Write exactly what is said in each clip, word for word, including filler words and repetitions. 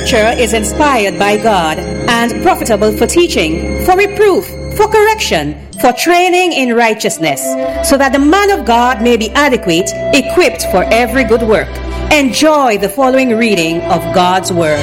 Scripture is inspired by God and profitable for teaching, for reproof, for correction, for training in righteousness, so that the man of God may be adequate, equipped for every good work. Enjoy the following reading of God's Word.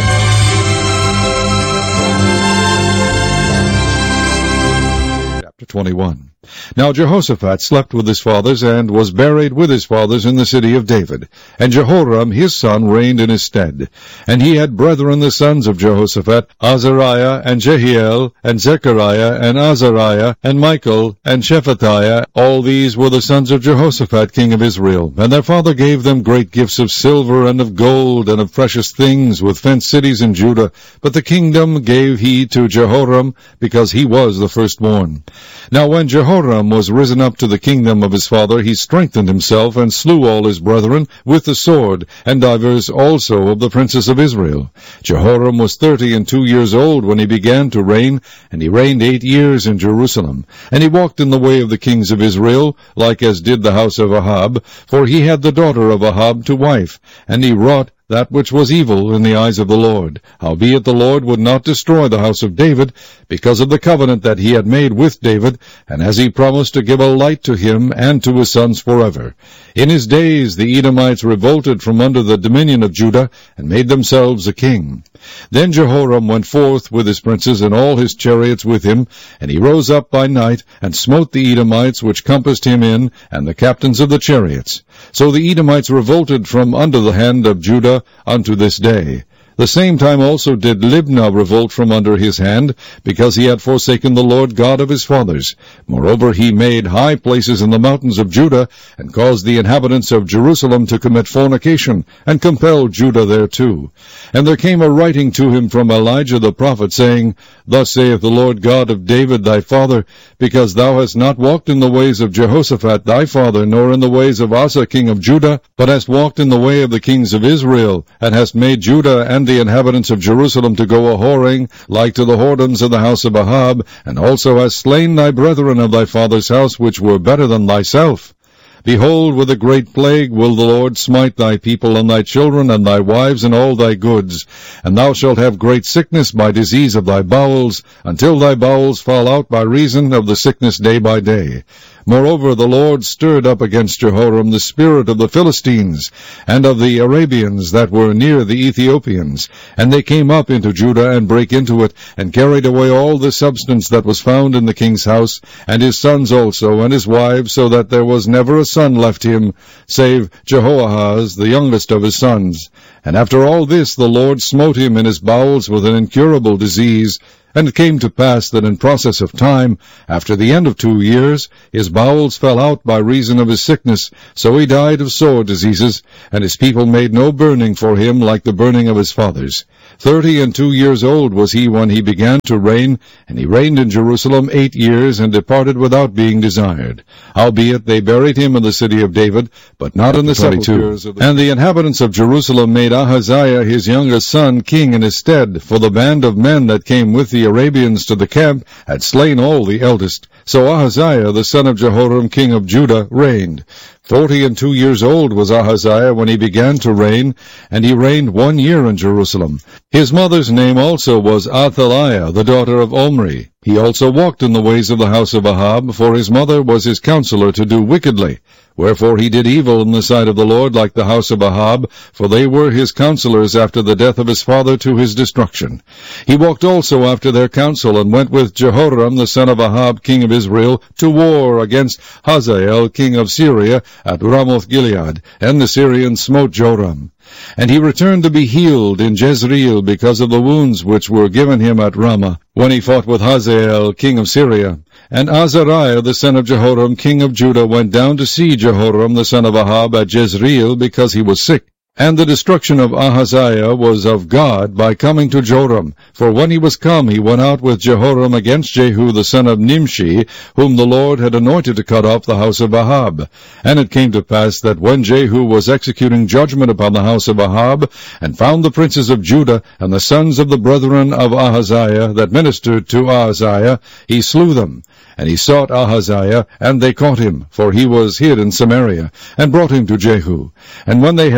Chapter twenty-one. Now Jehoshaphat slept with his fathers, and was buried with his fathers in the city of David. And Jehoram his son reigned in his stead. And he had brethren the sons of Jehoshaphat, Azariah, and Jehiel, and Zechariah, and Azariah, and Michael, and Shephatiah. All these were the sons of Jehoshaphat king of Israel. And their father gave them great gifts of silver, and of gold, and of precious things, with fenced cities in Judah. But the kingdom gave he to Jehoram, because he was the firstborn. Now when Jehoram was risen up to the kingdom of his father, he strengthened himself, and slew all his brethren with the sword, and divers also of the princes of Israel. Jehoram was thirty and two years old when he began to reign, and he reigned eight years in Jerusalem. And he walked in the way of the kings of Israel, like as did the house of Ahab, for he had the daughter of Ahab to wife, and he wrought that which was evil in the eyes of the Lord. Howbeit the Lord would not destroy the house of David, because of the covenant that he had made with David, and as he promised to give a light to him and to his sons forever. In his days the Edomites revolted from under the dominion of Judah, and made themselves a king. Then Jehoram went forth with his princes and all his chariots with him, and he rose up by night, and smote the Edomites which compassed him in, and the captains of the chariots. So the Edomites revolted from under the hand of Judah unto this day. The same time also did Libnah revolt from under his hand, because he had forsaken the Lord God of his fathers. Moreover, he made high places in the mountains of Judah, and caused the inhabitants of Jerusalem to commit fornication, and compelled Judah thereto. And there came a writing to him from Elijah the prophet, saying, Thus saith the Lord God of David thy father, because thou hast not walked in the ways of Jehoshaphat thy father, nor in the ways of Asa king of Judah, but hast walked in the way of the kings of Israel, and hast made Judah and the inhabitants of Jerusalem to go a-whoring, like to the whoredoms of the house of Ahab, and also hast slain thy brethren of thy father's house, which were better than thyself. Behold, with a great plague will the Lord smite thy people, and thy children, and thy wives, and all thy goods. And thou shalt have great sickness by disease of thy bowels, until thy bowels fall out by reason of the sickness day by day. Moreover, the Lord stirred up against Jehoram the spirit of the Philistines, and of the Arabians that were near the Ethiopians. And they came up into Judah, and brake into it, and carried away all the substance that was found in the king's house, and his sons also, and his wives, so that there was never a son left him, save Jehoahaz, the youngest of his sons. And after all this the Lord smote him in his bowels with an incurable disease. And it came to pass that in process of time, after the end of two years, his bowels fell out by reason of his sickness, so he died of sore diseases, and his people made no burning for him like the burning of his fathers. Thirty and two years old was he when he began to reign, and he reigned in Jerusalem eight years, and departed without being desired. Howbeit they buried him in the city of David, but not in the sepulchres of the... And the inhabitants of Jerusalem made Ahaziah his youngest son king in his stead, for the band of men that came with the Arabians to the camp had slain all the eldest. So Ahaziah the son of Jehoram king of Judah reigned. Forty and two years old was Ahaziah when he began to reign, and he reigned one year in Jerusalem. His mother's name also was Athaliah, the daughter of Omri. He also walked in the ways of the house of Ahab, for his mother was his counselor to do wickedly. Wherefore he did evil in the sight of the Lord like the house of Ahab, for they were his counselors after the death of his father to his destruction. He walked also after their counsel, and went with Jehoram the son of Ahab king of Israel to war against Hazael king of Syria at Ramoth-Gilead, and the Syrians smote Joram. And he returned to be healed in Jezreel because of the wounds which were given him at Ramah, when he fought with Hazael king of Syria. And Azariah the son of Jehoram king of Judah went down to see Jehoram the son of Ahab at Jezreel, because he was sick. And the destruction of Ahaziah was of God by coming to Joram. For when he was come, he went out with Jehoram against Jehu the son of Nimshi, whom the Lord had anointed to cut off the house of Ahab. And it came to pass that when Jehu was executing judgment upon the house of Ahab, and found the princes of Judah and the sons of the brethren of Ahaziah that ministered to Ahaziah, he slew them. And he sought Ahaziah, and they caught him, for he was hid in Samaria, and brought him to Jehu. And when they had slain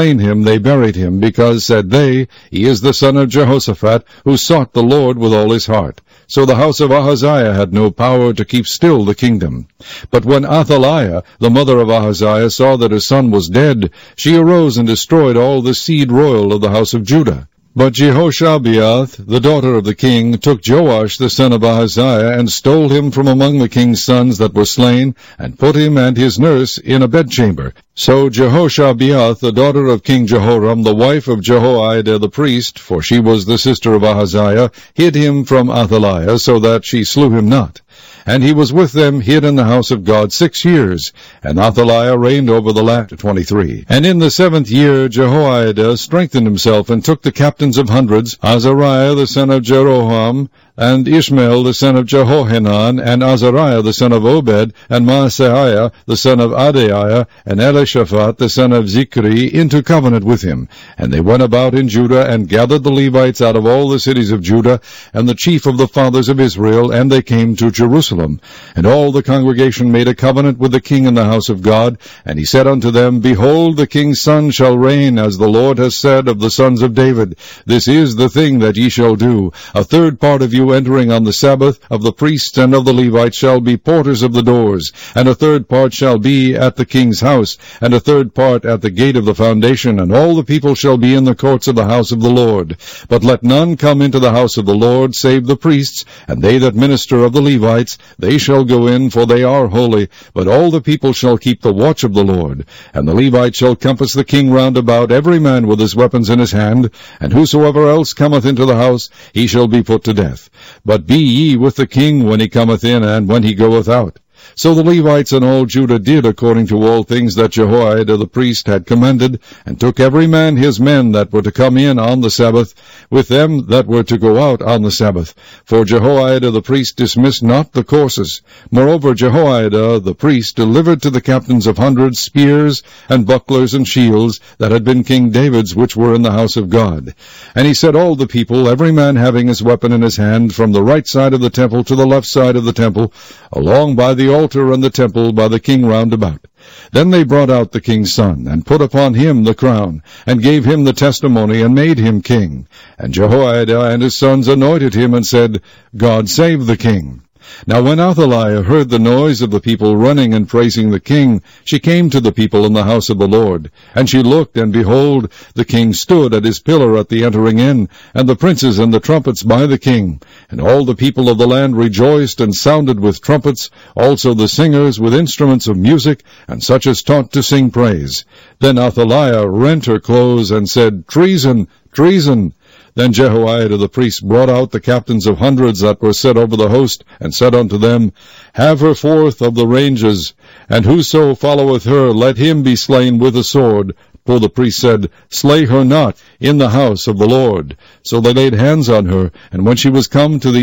slain him, they buried him, because, said they, he is the son of Jehoshaphat, who sought the Lord with all his heart. So the house of Ahaziah had no power to keep still the kingdom. But when Athaliah, the mother of Ahaziah, saw that her son was dead, she arose and destroyed all the seed royal of the house of Judah. But Jehoshabeath, the daughter of the king, took Joash the son of Ahaziah, and stole him from among the king's sons that were slain, and put him and his nurse in a bedchamber. So Jehoshabeath, the daughter of King Jehoram, the wife of Jehoiada the priest, for she was the sister of Ahaziah, hid him from Athaliah, so that she slew him not. And he was with them hid in the house of God six years, and Athaliah reigned over the land twenty-three. And in the seventh year Jehoiada strengthened himself, and took the captains of hundreds, Azariah the son of Jeroham, and Ishmael the son of Jehohanan, and Azariah the son of Obed, and Maaseiah the son of Adaiah, and Elishaphat the son of Zichri, into covenant with him. And they went about in Judah, and gathered the Levites out of all the cities of Judah, and the chief of the fathers of Israel, and they came to Jerusalem. And all the congregation made a covenant with the king in the house of God. And he said unto them, Behold, the king's son shall reign, as the Lord has said of the sons of David. This is the thing that ye shall do. A third part of you entering on the Sabbath of the priests and of the Levites shall be porters of the doors, and a third part shall be at the king's house, and a third part at the gate of the foundation, and all the people shall be in the courts of the house of the Lord. But let none come into the house of the Lord, save the priests, and they that minister of the Levites. They shall go in, for they are holy, but all the people shall keep the watch of the Lord. And the Levites shall compass the king round about, every man with his weapons in his hand, and whosoever else cometh into the house, he shall be put to death. But be ye with the king when he cometh in, and when he goeth out. So the Levites and all Judah did according to all things that Jehoiada the priest had commanded, and took every man his men that were to come in on the Sabbath, with them that were to go out on the Sabbath. For Jehoiada the priest dismissed not the courses. Moreover, Jehoiada the priest delivered to the captains of hundreds spears, and bucklers, and shields, that had been King David's, which were in the house of God. And he set all the people, every man having his weapon in his hand, from the right side of the temple to the left side of the temple, along by the altar and the temple, by the king round about. Then they brought out the king's son, and put upon him the crown, and gave him the testimony, and made him king. And Jehoiada and his sons anointed him, and said, God save the king. Now when Athaliah heard the noise of the people running and praising the king, she came to the people in the house of the Lord. And she looked, and behold, the king stood at his pillar at the entering in, and the princes and the trumpets by the king. And all the people of the land rejoiced, and sounded with trumpets, also the singers with instruments of music, and such as taught to sing praise. Then Athaliah rent her clothes, and said, Treason, treason! Then Jehoiada the priest brought out the captains of hundreds that were set over the host, and said unto them, Have her forth of the ranges, and whoso followeth her, let him be slain with a sword. For the priest said, Slay her not in the house of the Lord. So they laid hands on her, and when she was come to the